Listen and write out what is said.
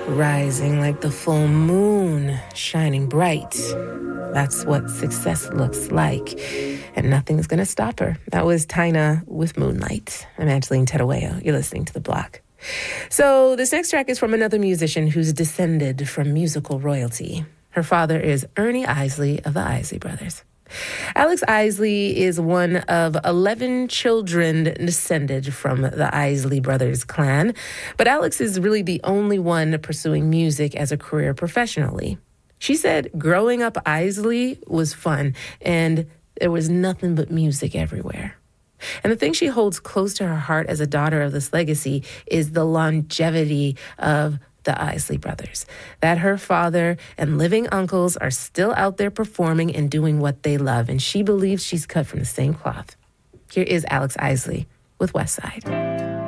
rising like the full moon, shining bright. That's what success looks like, and nothing's going to stop her. That was Tyna with Moonlight. I'm Angeline Tedaweo. You're listening to The Block. So this next track is from another musician who's descended from musical royalty. Her father is Ernie Isley of the Isley Brothers. Alex Isley is one of 11 children descended from the Isley Brothers clan, but Alex is really the only one pursuing music as a career professionally. She said growing up Isley was fun, and there was nothing but music everywhere. And the thing she holds close to her heart as a daughter of this legacy is the longevity of the Isley Brothers, that her father and living uncles are still out there performing and doing what they love, and she believes she's cut from the same cloth. Here is Alex Isley with West Side.